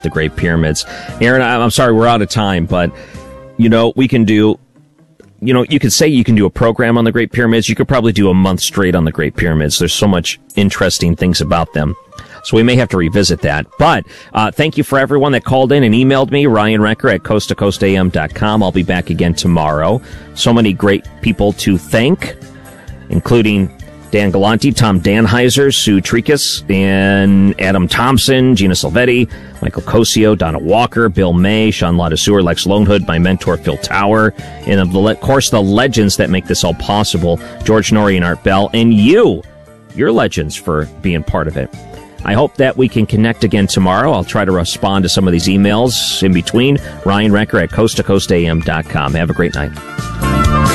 the Great Pyramids. Aaron, I'm sorry we're out of time, but, we can do, you could say you can do a program on the Great Pyramids. You could probably do a month straight on the Great Pyramids. There's so much interesting things about them. So we may have to revisit that. But thank you for everyone that called in and emailed me, Ryan Recker at coasttocoastam.com. I'll be back again tomorrow. So many great people to thank, including Dan Galanti, Tom Danheiser, Sue Tricus, and Adam Thompson, Gina Silvetti, Michael Cosio, Donna Walker, Bill May, Sean Ladesseur, Lex Lonehood, my mentor Phil Tower, and of course the legends that make this all possible, George Norrie and Art Bell, and your legends for being part of it. I hope that we can connect again tomorrow. I'll try to respond to some of these emails in between. Ryan Recker at coasttocoastam.com. Have a great night.